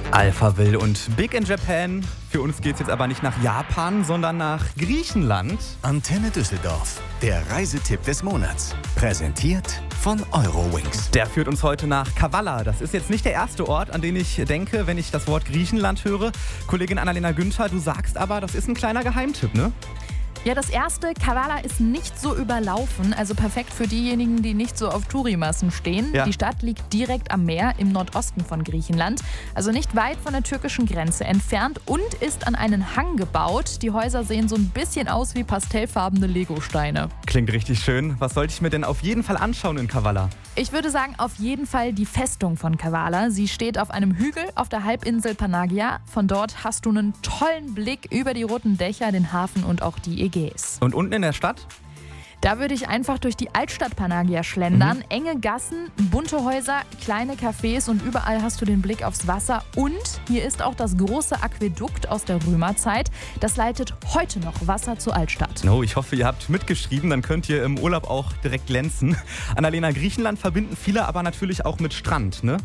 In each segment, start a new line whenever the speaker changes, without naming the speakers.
Alphaville und Big in Japan. Für uns geht's jetzt aber nicht nach Japan, sondern nach Griechenland.
Antenne Düsseldorf, der Reisetipp des Monats. Präsentiert von Eurowings.
Der führt uns heute nach Kavala. Das ist jetzt nicht der erste Ort, an den ich denke, wenn ich das Wort Griechenland höre. Kollegin Annalena Günther, du sagst aber, das ist ein kleiner Geheimtipp, ne?
Ja, das erste, Kavala ist nicht so überlaufen, also perfekt für diejenigen, die nicht so auf Tourimassen stehen.
Ja.
Die Stadt liegt direkt am Meer im Nordosten von Griechenland, also nicht weit von der türkischen Grenze entfernt und ist an einen Hang gebaut. Die Häuser sehen so ein bisschen aus wie pastellfarbene Legosteine.
Klingt richtig schön. Was sollte ich mir denn auf jeden Fall anschauen in Kavala?
Ich würde sagen, auf jeden Fall die Festung von Kavala. Sie steht auf einem Hügel auf der Halbinsel Panagia. Von dort hast du einen tollen Blick über die roten Dächer, den Hafen und auch die Ägäis.
Und unten in der Stadt?
Da würde ich einfach durch die Altstadt Panagia schlendern. Enge Gassen, bunte Häuser, kleine Cafés und überall hast du den Blick aufs Wasser. Und hier ist auch das große Aquädukt aus der Römerzeit. Das leitet heute noch Wasser zur Altstadt.
Oh, ich hoffe, ihr habt mitgeschrieben, dann könnt ihr im Urlaub auch direkt glänzen. Annalena, Griechenland verbinden viele aber natürlich auch mit Strand, ne?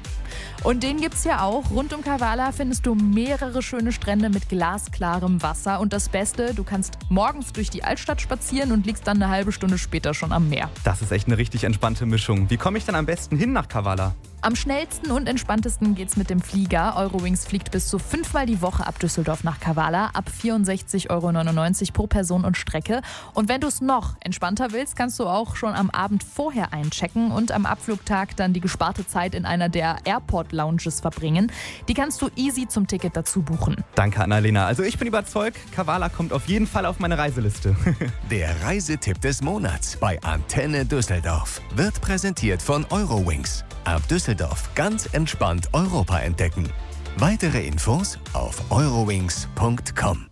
Und den gibt's ja auch. Rund um Kavala findest du mehrere schöne Strände mit glasklarem Wasser. Und das Beste, du kannst morgens durch die Altstadt spazieren und liegst dann eine halbe Stunde später schon am Meer.
Das ist echt eine richtig entspannte Mischung. Wie komme ich dann am besten hin nach Kavala?
Am schnellsten und entspanntesten geht's mit dem Flieger. Eurowings fliegt bis zu 5-mal die Woche ab Düsseldorf nach Kavala ab 64,99 € pro Person und Strecke. Und wenn du es noch entspannter willst, kannst du auch schon am Abend vorher einchecken und am Abflugtag dann die gesparte Zeit in einer der Airport-Lounges verbringen. Die kannst du easy zum Ticket dazu buchen.
Danke, Annalena. Also ich bin überzeugt, Kavala kommt auf jeden Fall auf meine Reiseliste.
Der Reisetipp des Monats bei Antenne Düsseldorf wird präsentiert von Eurowings. Ab Düsseldorf ganz entspannt Europa entdecken. Weitere Infos auf eurowings.com.